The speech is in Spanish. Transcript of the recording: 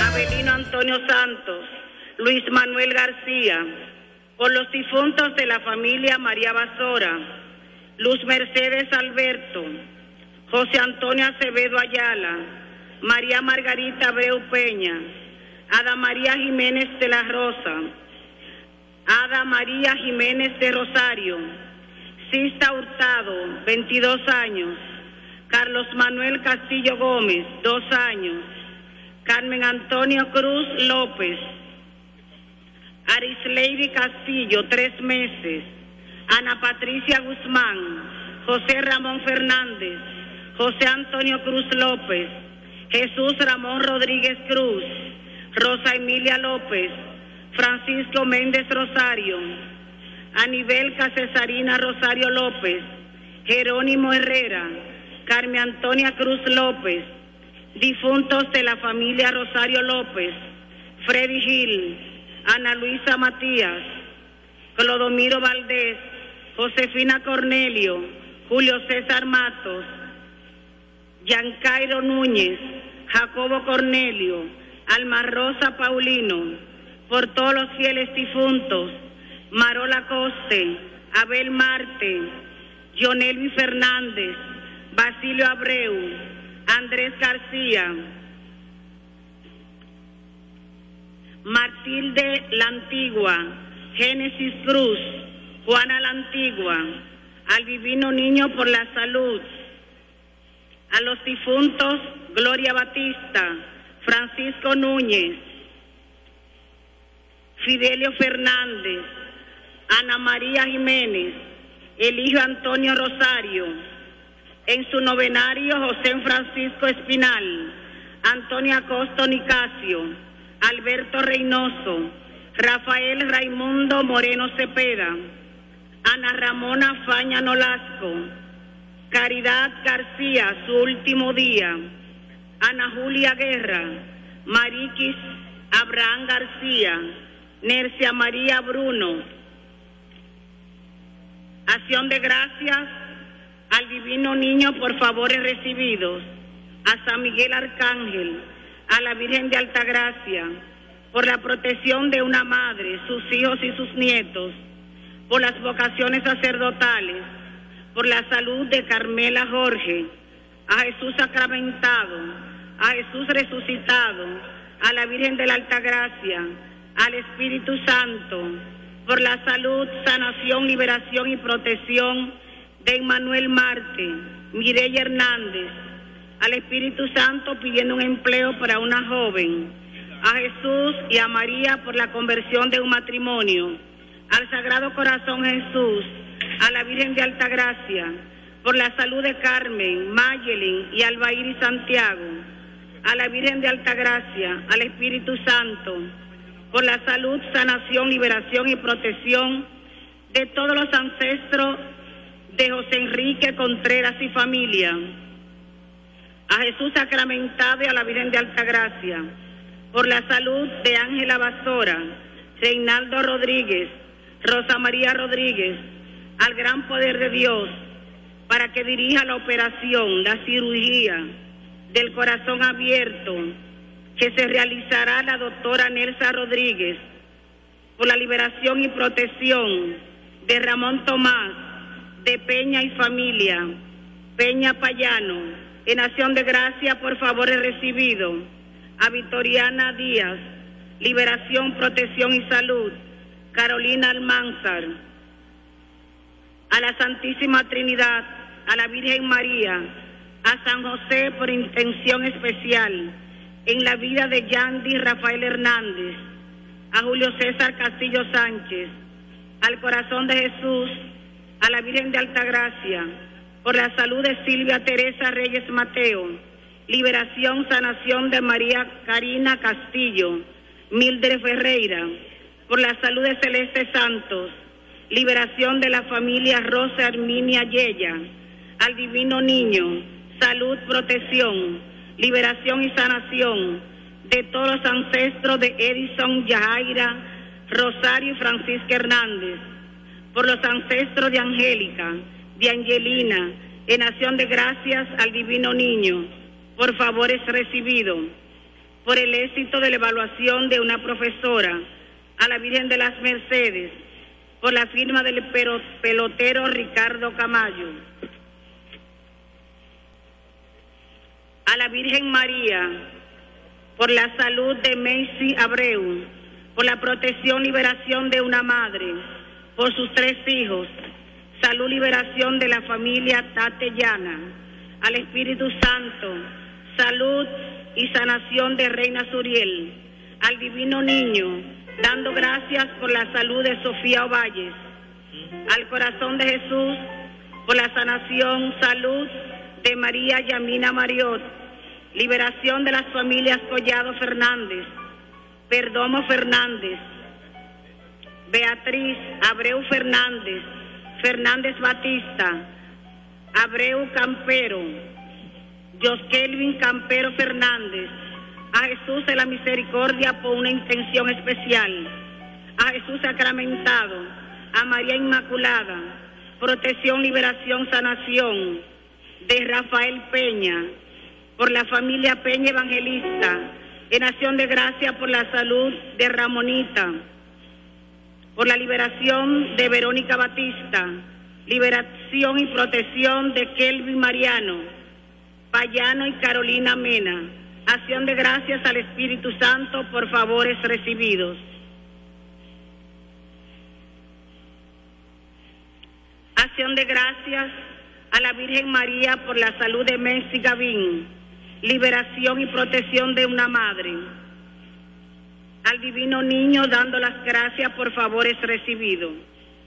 Abelino Antonio Santos, Luis Manuel García, por los difuntos de la familia María Basora, Luz Mercedes Alberto, José Antonio Acevedo Ayala, María Margarita Abreu Peña, Ada María Jiménez de la Rosa, Ada María Jiménez de Rosario, Sista Hurtado, 22 años, Carlos Manuel Castillo Gómez, 2 años, Carmen Antonio Cruz López, Arisleidy Castillo, 3 meses, Ana Patricia Guzmán, José Ramón Fernández, José Antonio Cruz López, Jesús Ramón Rodríguez Cruz, Rosa Emilia López, Francisco Méndez Rosario, Anibelca Cesarina Rosario López, Jerónimo Herrera, Carmen Antonia Cruz López, difuntos de la familia Rosario López, Freddy Gil, Ana Luisa Matías, Clodomiro Valdés, Josefina Cornelio, Julio César Matos, Giancairo Núñez, Jacobo Cornelio, Alma Rosa Paulino, por todos los fieles difuntos, Marola Coste, Abel Marte, Jonelvi Fernández, Basilio Abreu, Andrés García, Matilde La Antigua, Génesis Cruz, Juana La Antigua, al Divino Niño por la Salud, a los difuntos Gloria Batista, Francisco Núñez, Fidelio Fernández, Ana María Jiménez, Eligio Antonio Rosario, en su novenario José Francisco Espinal, Antonio Acosto Nicasio, Alberto Reynoso, Rafael Raimundo Moreno Cepeda, Ana Ramona Faña Nolasco, Caridad García, su último día, Ana Julia Guerra, Mariquis Abraham García, Nercia María Bruno. Acción de gracias al Divino Niño por favores recibidos, a San Miguel Arcángel, a la Virgen de Altagracia, por la protección de una madre, sus hijos y sus nietos, por las vocaciones sacerdotales, por la salud de Carmela Jorge, a Jesús sacramentado, a Jesús resucitado, a la Virgen de la Altagracia, al Espíritu Santo, por la salud, sanación, liberación y protección de Emmanuel Marte, Mireya Hernández, al Espíritu Santo pidiendo un empleo para una joven, a Jesús y a María por la conversión de un matrimonio, al Sagrado Corazón Jesús, a la Virgen de Altagracia, por la salud de Carmen, Mayelin y Albair y Santiago, a la Virgen de Altagracia, al Espíritu Santo, por la salud, sanación, liberación y protección de todos los ancestros de José Enrique Contreras y familia, a Jesús sacramentado y a la Virgen de Altagracia, por la salud de Ángela Basora, Reinaldo Rodríguez, Rosa María Rodríguez, al gran poder de Dios, para que dirija la operación, la cirugía del corazón abierto, que se realizará la doctora Nelsa Rodríguez, por la liberación y protección de Ramón Tomás, de Peña y familia, Peña Payano, en acción de gracia por favores recibidos, a Victoriana Díaz, liberación, protección y salud, Carolina Almanzar, a la Santísima Trinidad, a la Virgen María, a San José por intención especial, en la vida de Yandy Rafael Hernández, a Julio César Castillo Sánchez, al Corazón de Jesús, a la Virgen de Altagracia, por la salud de Silvia Teresa Reyes Mateo, liberación, sanación de María Karina Castillo, Mildred Ferreira, por la salud de Celeste Santos, liberación de la familia Rosa Herminia Yeya, al Divino Niño, salud, protección, liberación y sanación de todos los ancestros de Edison, Yajaira, Rosario y Francisca Hernández, por los ancestros de Angélica, de Angelina, en acción de gracias al Divino Niño, por favores recibidos, por el éxito de la evaluación de una profesora, a la Virgen de las Mercedes, por la firma del pelotero Ricardo Camayo, a la Virgen María, por la salud de Macy Abreu, por la protección y liberación de una madre, por sus 3 hijos, salud y liberación de la familia Tatellana, al Espíritu Santo, salud y sanación de Reina Suriel, al Divino Niño, dando gracias por la salud de Sofía Ovalles, al Corazón de Jesús, por la sanación, salud de María Yamina Mariot, liberación de las familias Collado Fernández, Perdomo Fernández, Beatriz Abreu Fernández, Fernández Batista, Abreu Campero, Joskelvin Campero Fernández, a Jesús de la Misericordia por una intención especial, a Jesús sacramentado, a María Inmaculada, protección, liberación, sanación de Rafael Peña, por la familia Peña Evangelista, en acción de gracia por la salud de Ramonita, por la liberación de Verónica Batista, liberación y protección de Kelvin Mariano, Payano y Carolina Mena, acción de gracias al Espíritu Santo por favores recibidos. Acción de gracias a la Virgen María por la salud de Messi Gavín, liberación y protección de una madre. Al Divino Niño dando las gracias por favores recibidos.